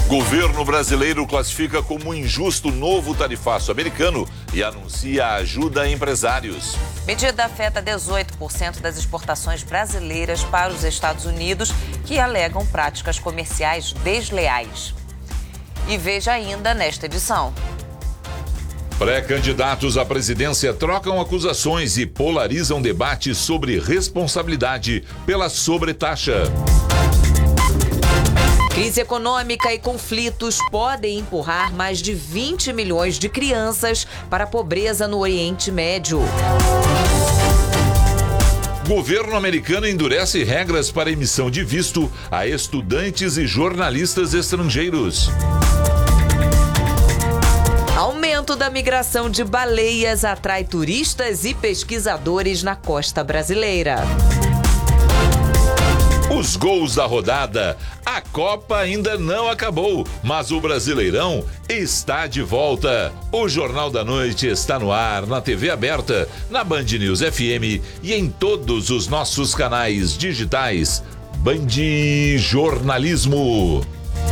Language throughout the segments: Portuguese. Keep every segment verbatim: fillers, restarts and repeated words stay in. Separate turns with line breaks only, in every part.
Governo brasileiro classifica como injusto o novo tarifaço americano e anuncia ajuda a empresários.
Medida afeta dezoito por cento das exportações brasileiras para os Estados Unidos, que alegam práticas comerciais desleais. E veja ainda nesta edição.
Pré-candidatos à presidência trocam acusações e polarizam debates sobre responsabilidade pela sobretaxa.
Crise econômica e conflitos podem empurrar mais de vinte milhões de crianças para a pobreza no Oriente Médio.
Governo americano endurece regras para emissão de visto a estudantes e jornalistas estrangeiros.
Aumento da migração de baleias atrai turistas e pesquisadores na costa brasileira.
Os gols da rodada. A Copa ainda não acabou, mas o Brasileirão está de volta. O Jornal da Noite está no ar, na T V aberta, na Band News F M e em todos os nossos canais digitais. Band Jornalismo.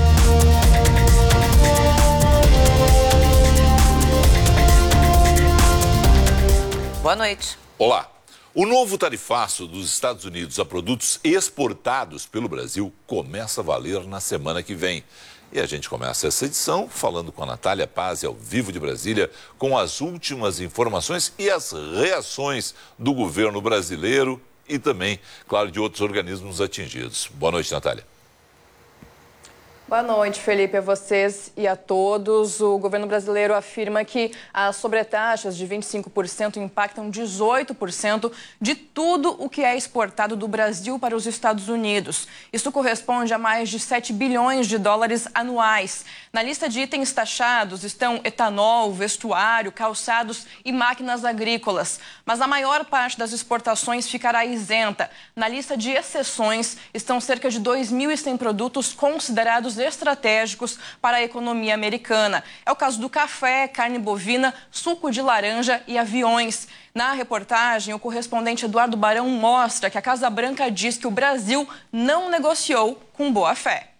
Boa noite.
Olá. O novo tarifaço dos Estados Unidos a produtos exportados pelo Brasil começa a valer na semana que vem. E a gente começa essa edição falando com a Natália Paz, ao vivo de Brasília, com as últimas informações e as reações do governo brasileiro e também, claro, de outros organismos atingidos. Boa noite, Natália.
Boa noite, Felipe, a vocês e a todos. O governo brasileiro afirma que as sobretaxas de vinte e cinco por cento impactam dezoito por cento de tudo o que é exportado do Brasil para os Estados Unidos. Isso corresponde a mais de sete bilhões de dólares anuais. Na lista de itens taxados estão etanol, vestuário, calçados e máquinas agrícolas. Mas a maior parte das exportações ficará isenta. Na lista de exceções estão cerca de dois mil e cem produtos considerados estratégicos para a economia americana. É o caso do café, carne bovina, suco de laranja e aviões. Na reportagem, o correspondente Eduardo Barão mostra que a Casa Branca diz que o Brasil não negociou com boa fé.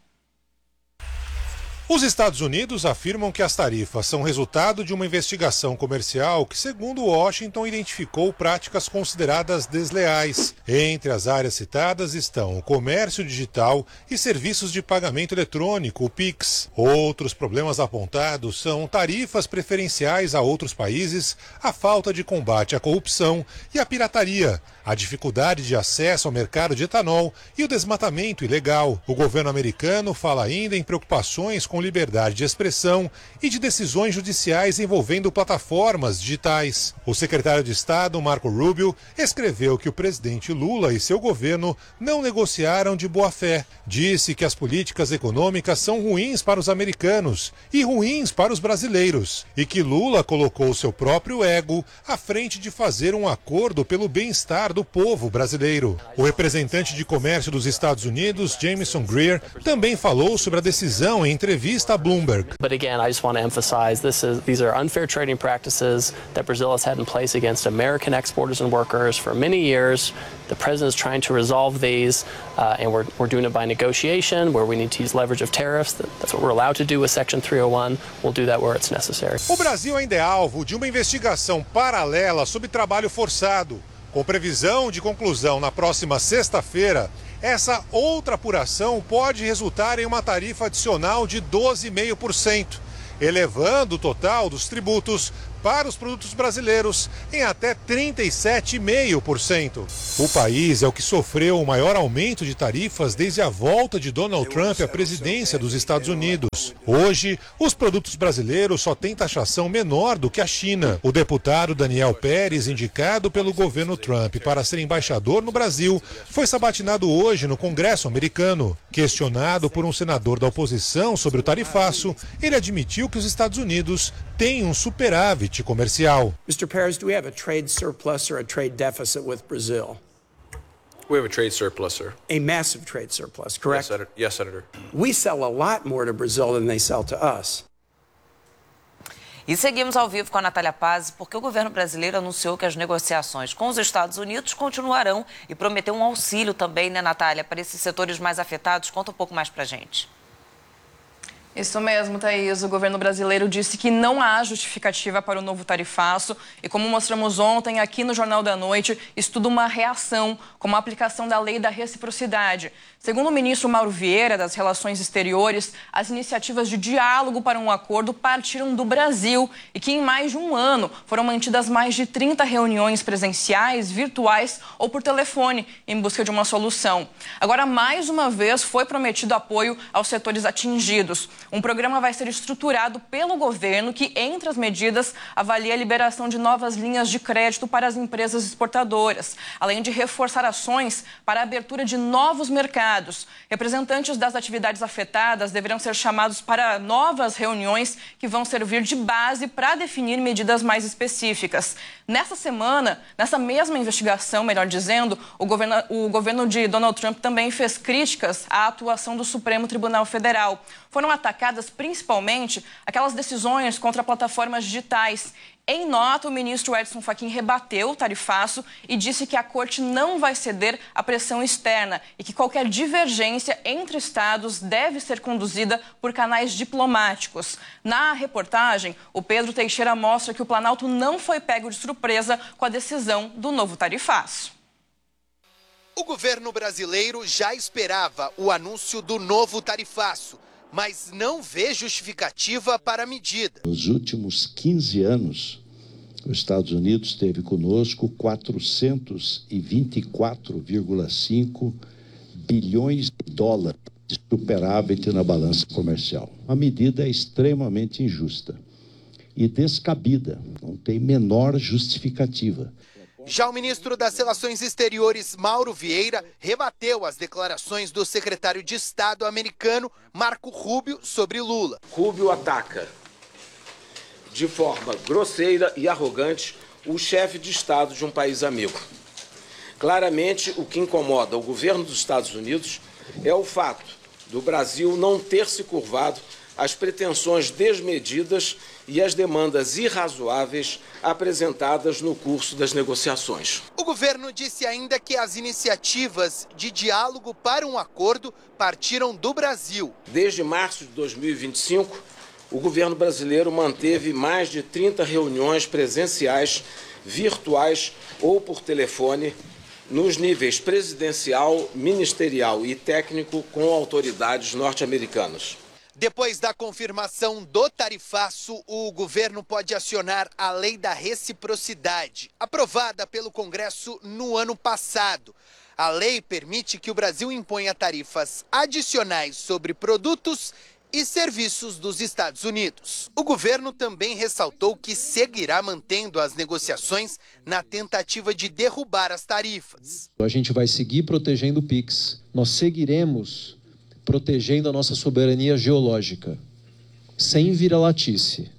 Os Estados Unidos afirmam que as tarifas são resultado de uma investigação comercial que, segundo Washington, identificou práticas consideradas desleais. Entre as áreas citadas estão o comércio digital e serviços de pagamento eletrônico, o Pix. Outros problemas apontados são tarifas preferenciais a outros países, a falta de combate à corrupção e à pirataria, a dificuldade de acesso ao mercado de etanol e o desmatamento ilegal. O governo americano fala ainda em preocupações com liberdade de expressão e de decisões judiciais envolvendo plataformas digitais. O secretário de Estado, Marco Rubio, escreveu que o presidente Lula e seu governo não negociaram de boa fé. Disse que as políticas econômicas são ruins para os americanos e ruins para os brasileiros, e que Lula colocou seu próprio ego à frente de fazer um acordo pelo bem-estar do povo brasileiro. O representante de comércio dos Estados Unidos, Jameson Greer, também falou sobre a decisão em entrevista a Bloomberg.
But again, I just want to emphasize this is these are unfair trading practices that Brazil has had in place against American exporters and workers for many years. The president is trying to resolve these, uh, and we're we're doing it by negotiation, where we need to use leverage of tariffs. That's what we're allowed to do with Section three oh one. We'll do that where it's necessary.
O Brasil ainda é alvo de uma investigação paralela sobre trabalho forçado. Com previsão de conclusão na próxima sexta-feira, essa outra apuração pode resultar em uma tarifa adicional de doze vírgula cinco por cento, elevando o total dos tributos para os produtos brasileiros em até trinta e sete vírgula cinco por cento. O país é o que sofreu o maior aumento de tarifas desde a volta de Donald Trump à presidência dos Estados Unidos. Hoje, os produtos brasileiros só têm taxação menor do que a China. O deputado Daniel Pérez, indicado pelo governo Trump para ser embaixador no Brasil, foi sabatinado hoje no Congresso americano. Questionado por um senador da oposição sobre o tarifaço, ele admitiu que os Estados Unidos têm um superávit comercial.
mister Pérez, do we have a trade surplus or a trade deficit with Brazil?
We have a trade surplus, sir.
A massive trade surplus, correct?
Yes, Senator. Yes, Senator.
We sell a lot more to Brazil than they sell to us.
E seguimos ao vivo com a Natália Paz, porque o governo brasileiro anunciou que as negociações com os Estados Unidos continuarão e prometeu um auxílio também, né, Natália, para esses setores mais afetados. Conta um pouco mais pra gente.
Isso mesmo, Thaís. O governo brasileiro disse que não há justificativa para o novo tarifaço e, como mostramos ontem aqui no Jornal da Noite, isso tudo uma reação, como a aplicação da lei da reciprocidade. Segundo o ministro Mauro Vieira, das Relações Exteriores, as iniciativas de diálogo para um acordo partiram do Brasil e que em mais de um ano foram mantidas mais de trinta reuniões presenciais, virtuais ou por telefone em busca de uma solução. Agora, mais uma vez, foi prometido apoio aos setores atingidos. Um programa vai ser estruturado pelo governo que, entre as medidas, avalia a liberação de novas linhas de crédito para as empresas exportadoras, além de reforçar ações para a abertura de novos mercados. Representantes das atividades afetadas deverão ser chamados para novas reuniões que vão servir de base para definir medidas mais específicas. Nessa semana, nessa mesma investigação, melhor dizendo, o governo, o governo de Donald Trump também fez críticas à atuação do Supremo Tribunal Federal. Foram atacadas principalmente aquelas decisões contra plataformas digitais. Em nota, o ministro Edson Fachin rebateu o tarifaço e disse que a corte não vai ceder à pressão externa e que qualquer divergência entre estados deve ser conduzida por canais diplomáticos. Na reportagem, o Pedro Teixeira mostra que o Planalto não foi pego de surpresa com a decisão do novo tarifaço.
O governo brasileiro já esperava o anúncio do novo tarifaço, mas não vê justificativa para a medida.
Nos últimos quinze anos, os Estados Unidos teve conosco quatrocentos e vinte e quatro vírgula cinco bilhões de dólares de superávit na balança comercial. A medida é extremamente injusta e descabida, não tem menor justificativa.
Já o ministro das Relações Exteriores, Mauro Vieira, rebateu as declarações do secretário de Estado americano, Marco Rubio, sobre Lula.
Rubio ataca de forma grosseira e arrogante o chefe de Estado de um país amigo. Claramente, o que incomoda o governo dos Estados Unidos é o fato do Brasil não ter se curvado às pretensões desmedidas e às demandas irrazoáveis apresentadas no curso das negociações.
O governo disse ainda que as iniciativas de diálogo para um acordo partiram do Brasil.
Desde março de dois mil e vinte e cinco, o governo brasileiro manteve mais de trinta reuniões presenciais, virtuais ou por telefone, nos níveis presidencial, ministerial e técnico com autoridades norte-americanas.
Depois da confirmação do tarifaço, o governo pode acionar a lei da reciprocidade, aprovada pelo Congresso no ano passado. A lei permite que o Brasil imponha tarifas adicionais sobre produtos e serviços dos Estados Unidos. O governo também ressaltou que seguirá mantendo as negociações na tentativa de derrubar as tarifas.
A gente vai seguir protegendo o PIX. Nós seguiremos protegendo a nossa soberania geológica, sem vira-latice.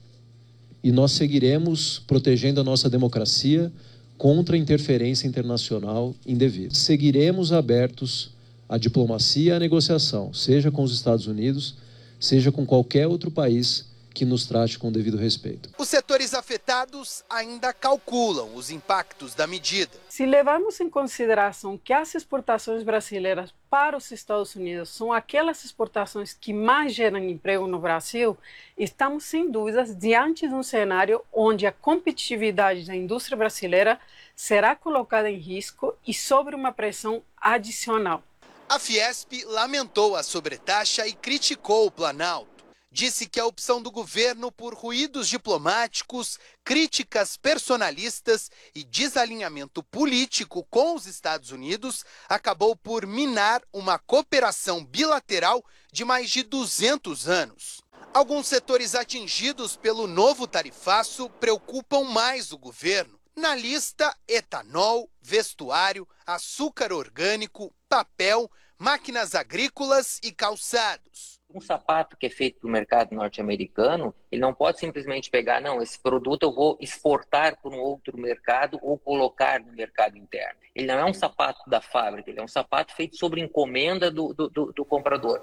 E nós seguiremos protegendo a nossa democracia contra a interferência internacional indevida. Seguiremos abertos à diplomacia e à negociação, seja com os Estados Unidos, seja com qualquer outro país que nos trate com devido respeito.
Os setores afetados ainda calculam os impactos da medida.
Se levarmos em consideração que as exportações brasileiras para os Estados Unidos são aquelas exportações que mais geram emprego no Brasil, estamos sem dúvidas diante de um cenário onde a competitividade da indústria brasileira será colocada em risco e sob uma pressão adicional.
A Fiesp lamentou a sobretaxa e criticou o Planalto. Disse que a opção do governo por ruídos diplomáticos, críticas personalistas e desalinhamento político com os Estados Unidos acabou por minar uma cooperação bilateral de mais de duzentos anos. Alguns setores atingidos pelo novo tarifaço preocupam mais o governo. Na lista, etanol, vestuário, açúcar orgânico, papel, máquinas agrícolas e calçados.
Um sapato que é feito para o mercado norte-americano, ele não pode simplesmente pegar, não, esse produto eu vou exportar para um outro mercado ou colocar no mercado interno. Ele não é um sapato da fábrica, ele é um sapato feito sobre encomenda do, do, do, do comprador.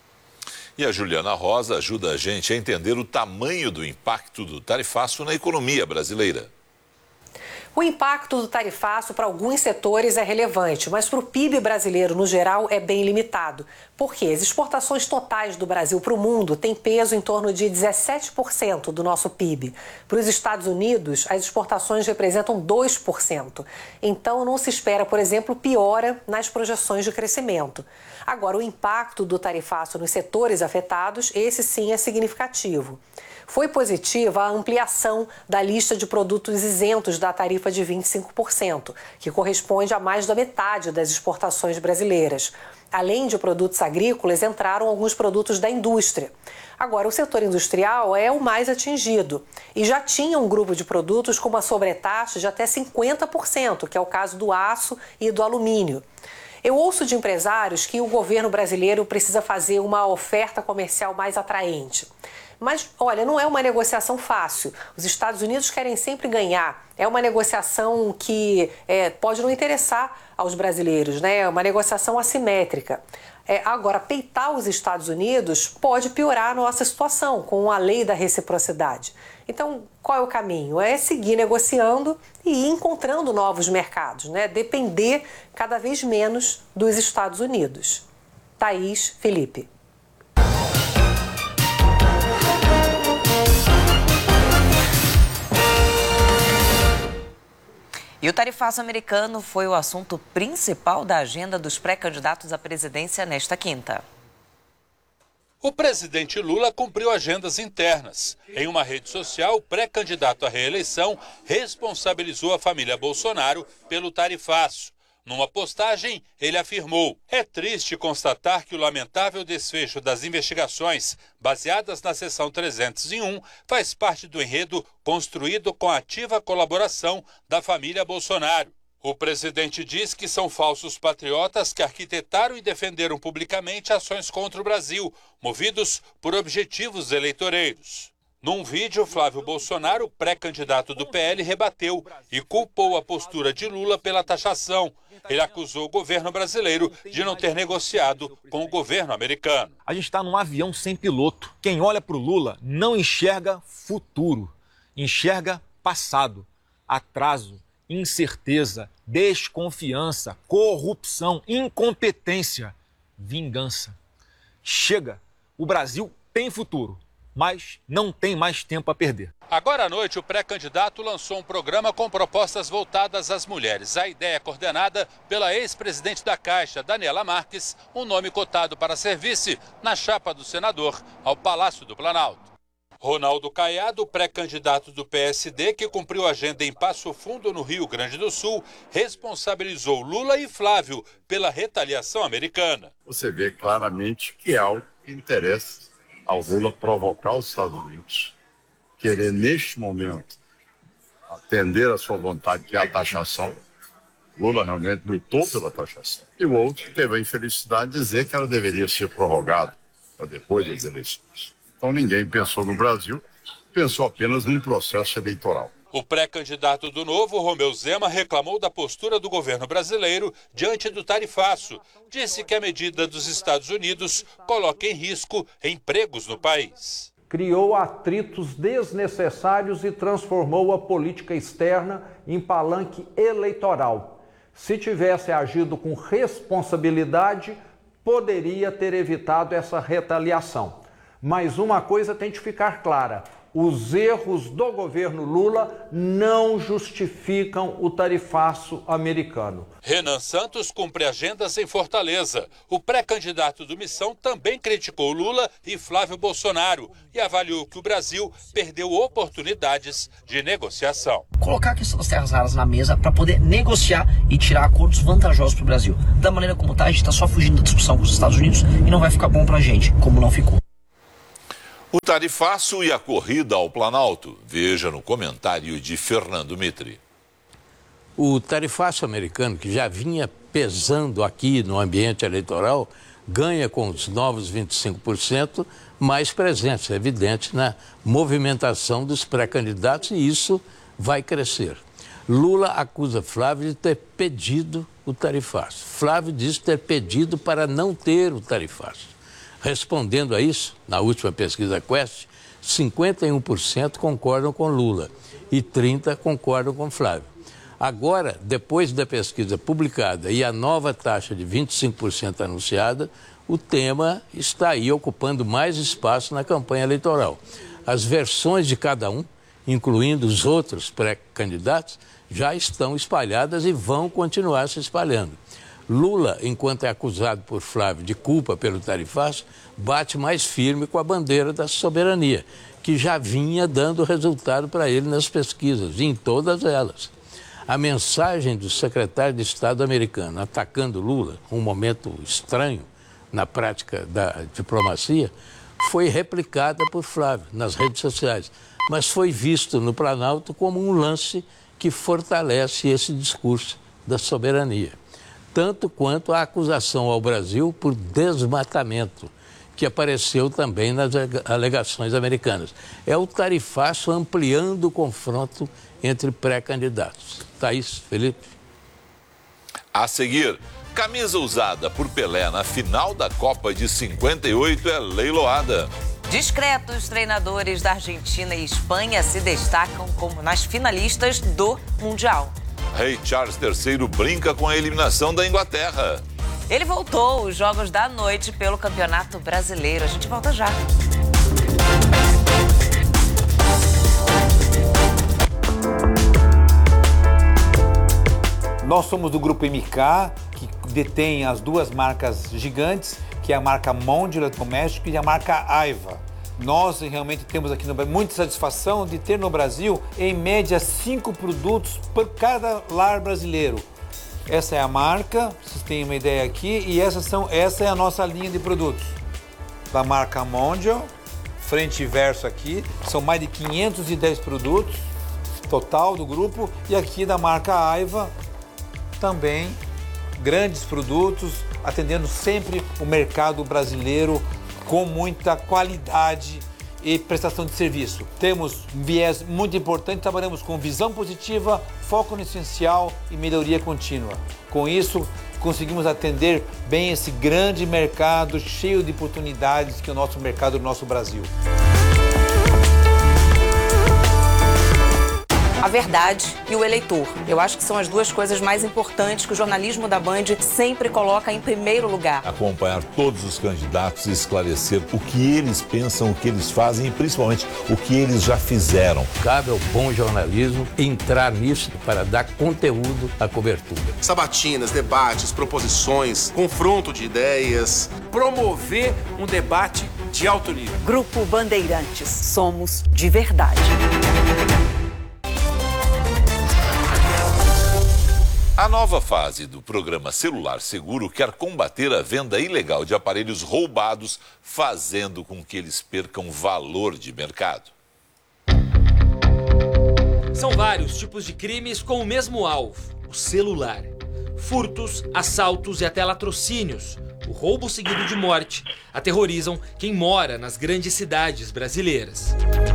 E a Juliana Rosa ajuda a gente a entender o tamanho do impacto do tarifaço na economia brasileira.
O impacto do tarifaço para alguns setores é relevante, mas para o P I B brasileiro, no geral, é bem limitado. Porque as exportações totais do Brasil para o mundo têm peso em torno de dezessete por cento do nosso P I B. Para os Estados Unidos, as exportações representam dois por cento. Então, não se espera, por exemplo, piora nas projeções de crescimento. Agora, o impacto do tarifaço nos setores afetados, esse sim é significativo. Foi positiva a ampliação da lista de produtos isentos da tarifa de vinte e cinco por cento, que corresponde a mais da metade das exportações brasileiras. Além de produtos agrícolas, entraram alguns produtos da indústria. Agora, o setor industrial é o mais atingido e já tinha um grupo de produtos com uma sobretaxa de até cinquenta por cento, que é o caso do aço e do alumínio. Eu ouço de empresários que o governo brasileiro precisa fazer uma oferta comercial mais atraente. Mas, olha, não é uma negociação fácil. Os Estados Unidos querem sempre ganhar. É uma negociação que é, pode não interessar aos brasileiros, né? É uma negociação assimétrica. É, agora, peitar os Estados Unidos pode piorar a nossa situação com a lei da reciprocidade. Então, qual é o caminho? É seguir negociando e ir encontrando novos mercados, né? Depender cada vez menos dos Estados Unidos. Thaís, Felipe.
E o tarifaço americano foi o assunto principal da agenda dos pré-candidatos à presidência nesta quinta.
O presidente Lula cumpriu agendas internas. Em uma rede social, o pré-candidato à reeleição responsabilizou a família Bolsonaro pelo tarifaço. Numa postagem, ele afirmou: "É triste constatar que o lamentável desfecho das investigações, baseadas na seção trezentos e um, faz parte do enredo construído com a ativa colaboração da família Bolsonaro." O presidente diz que são falsos patriotas que arquitetaram e defenderam publicamente ações contra o Brasil, movidos por objetivos eleitoreiros. Num vídeo, Flávio Bolsonaro, pré-candidato do P L, rebateu e culpou a postura de Lula pela taxação. Ele acusou o governo brasileiro de não ter negociado com o governo americano.
A gente está num avião sem piloto. Quem olha para o Lula não enxerga futuro, enxerga passado, atraso, incerteza, desconfiança, corrupção, incompetência, vingança. Chega, o Brasil tem futuro, mas não tem mais tempo a perder.
Agora à noite, o pré-candidato lançou um programa com propostas voltadas às mulheres. A ideia é coordenada pela ex-presidente da Caixa, Daniela Marques, um nome cotado para ser vice na chapa do senador ao Palácio do Planalto. Ronaldo Caiado, pré-candidato do P S D, que cumpriu a agenda em Passo Fundo, no Rio Grande do Sul, responsabilizou Lula e Flávio pela retaliação americana.
Você vê claramente que há o interesse ao Lula provocar os Estados Unidos, querer, neste momento, atender a sua vontade, que é a taxação. Lula realmente lutou pela taxação. E o outro teve a infelicidade de dizer que ela deveria ser prorrogada para depois das eleições. Então ninguém pensou no Brasil, pensou apenas num processo eleitoral.
O pré-candidato do Novo, Romeu Zema, reclamou da postura do governo brasileiro diante do tarifaço. Disse que a medida dos Estados Unidos coloca em risco empregos no país.
Criou atritos desnecessários e transformou a política externa em palanque eleitoral. Se tivesse agido com responsabilidade, poderia ter evitado essa retaliação. Mas uma coisa tem de ficar clara: os erros do governo Lula não justificam o tarifaço americano.
Renan Santos cumpre agendas em Fortaleza. O pré-candidato do Missão também criticou Lula e Flávio Bolsonaro e avaliou que o Brasil perdeu oportunidades de negociação.
Colocar a questão das terras raras na mesa para poder negociar e tirar acordos vantajosos para o Brasil. Da maneira como está, a gente está só fugindo da discussão com os Estados Unidos e não vai ficar bom para a gente, como não ficou.
O tarifaço e a corrida ao Planalto. Veja no comentário de Fernando Mitri.
O tarifaço americano, que já vinha pesando aqui no ambiente eleitoral, ganha com os novos vinte e cinco por cento mais presença, é evidente, na movimentação dos pré-candidatos, e isso vai crescer. Lula acusa Flávio de ter pedido o tarifaço. Flávio diz ter pedido para não ter o tarifaço. Respondendo a isso, na última pesquisa Quest, cinquenta e um por cento concordam com Lula e trinta por cento concordam com Flávio. Agora, depois da pesquisa publicada e a nova taxa de vinte e cinco por cento anunciada, o tema está aí ocupando mais espaço na campanha eleitoral. As versões de cada um, incluindo os outros pré-candidatos, já estão espalhadas e vão continuar se espalhando. Lula, enquanto é acusado por Flávio de culpa pelo tarifaço, bate mais firme com a bandeira da soberania, que já vinha dando resultado para ele nas pesquisas, em todas elas. A mensagem do secretário de Estado americano atacando Lula, um momento estranho na prática da diplomacia, foi replicada por Flávio nas redes sociais, mas foi visto no Planalto como um lance que fortalece esse discurso da soberania, tanto quanto a acusação ao Brasil por desmatamento, que apareceu também nas alegações americanas. É o tarifaço ampliando o confronto entre pré-candidatos. Thaís, Felipe.
A seguir, camisa usada por Pelé na final da Copa de cinquenta e oito é leiloada.
Discretos treinadores da Argentina e Espanha se destacam como nas finalistas do Mundial.
Rei Charles terceiro brinca com a eliminação da Inglaterra.
Ele voltou os Jogos da Noite pelo Campeonato Brasileiro. A gente volta já.
Nós somos do Grupo M K, que detém as duas marcas gigantes, que é a marca Mondial Eletrodoméstico e a marca Aiva. Nós realmente temos aqui no Brasil muita satisfação de ter no Brasil, em média, cinco produtos por cada lar brasileiro. Essa é a marca, vocês têm uma ideia aqui, e essa, são, essa é a nossa linha de produtos. Da marca Mondial, frente e verso aqui, são mais de quinhentos e dez produtos, total do grupo, e aqui da marca Aiva, também grandes produtos, atendendo sempre o mercado brasileiro com muita qualidade e prestação de serviço. Temos um viés muito importante, trabalhamos com visão positiva, foco no essencial e melhoria contínua. Com isso, conseguimos atender bem esse grande mercado cheio de oportunidades que é o nosso mercado do nosso Brasil.
A verdade e o eleitor. Eu acho que são as duas coisas mais importantes que o jornalismo da Band sempre coloca em primeiro lugar.
Acompanhar todos os candidatos e esclarecer o que eles pensam, o que eles fazem e principalmente o que eles já fizeram.
Cabe ao bom jornalismo entrar nisso para dar conteúdo à cobertura.
Sabatinas, debates, proposições, confronto de ideias.
Promover um debate de alto nível.
Grupo Bandeirantes. Somos de verdade.
A nova fase do programa Celular Seguro quer combater a venda ilegal de aparelhos roubados, fazendo com que eles percam valor de mercado.
São vários tipos de crimes com o mesmo alvo, o celular. Furtos, assaltos e até latrocínios, o roubo seguido de morte, aterrorizam quem mora nas grandes cidades brasileiras.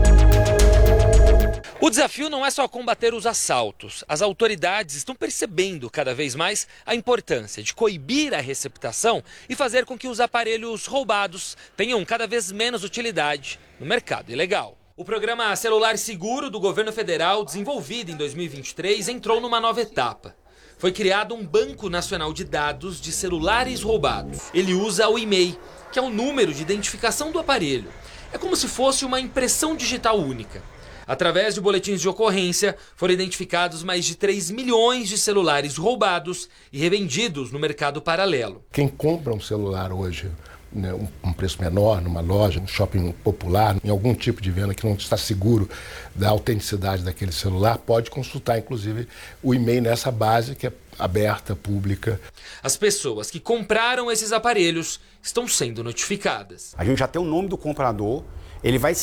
O desafio não é só combater os assaltos. As autoridades estão percebendo cada vez mais a importância de coibir a receptação e fazer com que os aparelhos roubados tenham cada vez menos utilidade no mercado ilegal. O programa Celular Seguro do governo federal, desenvolvido em dois mil e vinte e três, entrou numa nova etapa. Foi criado um Banco Nacional de Dados de celulares roubados. Ele usa o e-mail, que é o número de identificação do aparelho. É como se fosse uma impressão digital única. Através de boletins de ocorrência, foram identificados mais de três milhões de celulares roubados e revendidos no mercado paralelo.
Quem compra um celular hoje, né, um, um preço menor, numa loja, no shopping popular, em algum tipo de venda que não está seguro da autenticidade daquele celular, pode consultar, inclusive, o e-mail nessa base que é aberta, pública.
As pessoas que compraram esses aparelhos estão sendo notificadas.
A gente já tem o nome do comprador, ele vai